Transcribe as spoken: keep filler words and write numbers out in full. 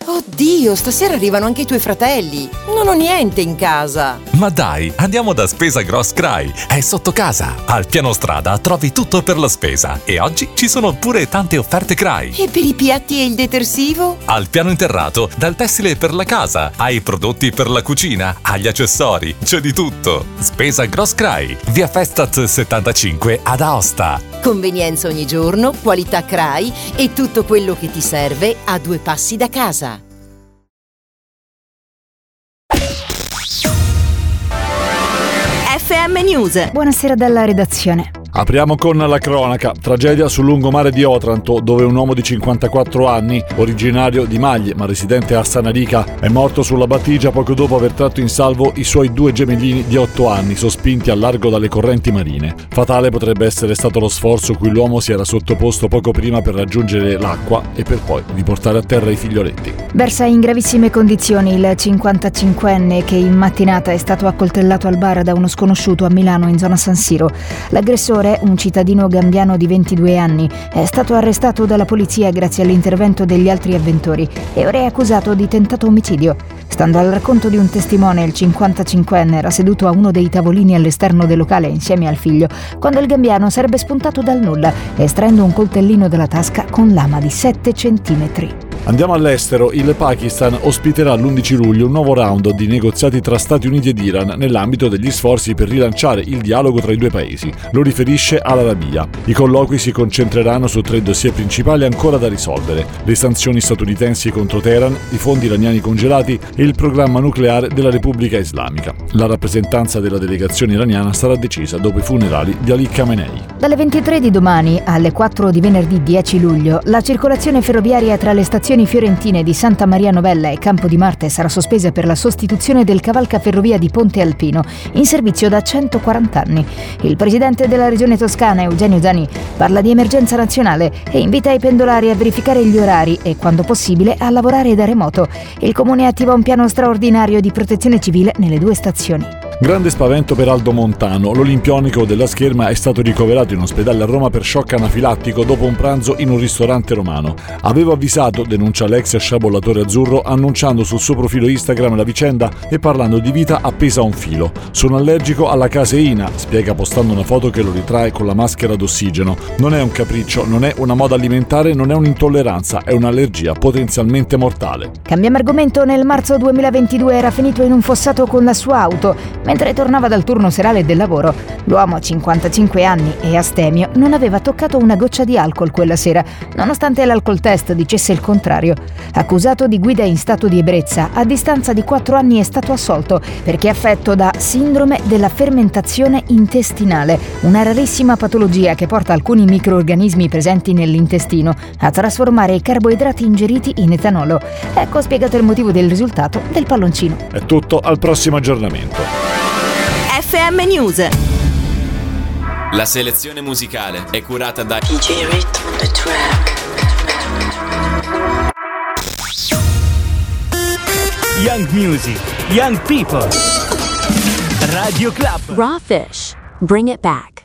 Oddio, stasera arrivano anche i tuoi fratelli. Non ho niente in casa. Ma dai, andiamo da Spesa Gross Cry. È sotto casa. Al piano strada trovi tutto per la spesa. E oggi ci sono pure tante offerte Cry. E per i piatti e il detersivo? Al piano interrato, dal tessile per la casa, ai prodotti per la cucina, agli accessori. C'è di tutto. Spesa Gross Cry. Via Festat settantacinque ad Aosta. Convenienza ogni giorno, qualità Cry e tutto quello che ti serve a due passi da casa. F M News. Buonasera dalla redazione. Apriamo con la cronaca. Tragedia sul lungomare di Otranto, dove un uomo di cinquantaquattro anni, originario di Maglie ma residente a Sanarica, è morto sulla battigia poco dopo aver tratto in salvo i suoi due gemellini di otto anni, sospinti al largo dalle correnti marine. Fatale potrebbe essere stato lo sforzo cui l'uomo si era sottoposto poco prima per raggiungere l'acqua e per poi riportare a terra i figlioletti. Versa in gravissime condizioni il cinquantacinquenne che in mattinata è stato accoltellato al bar da uno sconosciuto a Milano in zona San Siro. L'aggressore, un cittadino gambiano di ventidue anni, è stato arrestato dalla polizia grazie all'intervento degli altri avventori e ora è accusato di tentato omicidio. Stando al racconto di un testimone, il cinquantacinquenne era seduto a uno dei tavolini all'esterno del locale insieme al figlio, quando il gambiano sarebbe spuntato dal nulla, estraendo un coltellino dalla tasca con lama di sette centimetri. Andiamo all'estero. Il Pakistan ospiterà l'undici luglio un nuovo round di negoziati tra Stati Uniti ed Iran nell'ambito degli sforzi per rilanciare il dialogo tra i due paesi. Lo riferisce Al Arabiya. I colloqui si concentreranno su tre dossier principali ancora da risolvere: le sanzioni statunitensi contro Teheran, i fondi iraniani congelati e il programma nucleare della Repubblica Islamica. La rappresentanza della delegazione iraniana sarà decisa dopo i funerali di Ali Khamenei. Dalle ventitré di domani alle quattro di venerdì dieci luglio, la circolazione ferroviaria tra le stazioni fiorentine di Santa Maria Novella e Campo di Marte sarà sospesa per la sostituzione del cavalcaferrovia di Ponte Alpino, in servizio da centoquaranta anni. Il presidente della regione toscana, Eugenio Zani, parla di emergenza nazionale e invita i pendolari a verificare gli orari e, quando possibile, a lavorare da remoto. Il comune attiva un piano straordinario di protezione civile nelle due stazioni. Grande spavento per Aldo Montano. L'olimpionico della scherma è stato ricoverato in ospedale a Roma per shock anafilattico dopo un pranzo in un ristorante romano. Avevo avvisato, denuncia l'ex sciabollatore azzurro, annunciando sul suo profilo Instagram la vicenda e parlando di vita appesa a un filo. Sono allergico alla caseina, spiega postando una foto che lo ritrae con la maschera d'ossigeno. Non è un capriccio, non è una moda alimentare, non è un'intolleranza, è un'allergia potenzialmente mortale. Cambiamo argomento. Nel marzo duemilaventidue era finito in un fossato con la sua auto. Mentre tornava dal turno serale del lavoro, l'uomo, cinquantacinque anni e astemio, non aveva toccato una goccia di alcol quella sera, nonostante l'alcol test dicesse il contrario. Accusato di guida in stato di ebbrezza, a distanza di quattro anni è stato assolto perché è affetto da sindrome della fermentazione intestinale, una rarissima patologia che porta alcuni microorganismi presenti nell'intestino a trasformare i carboidrati ingeriti in etanolo. Ecco spiegato il motivo del risultato del palloncino. È tutto, al prossimo aggiornamento. F M News. La selezione musicale è curata da D J Rit on the track. Young music, young people. Radio Club. Raw Fish, bring it back.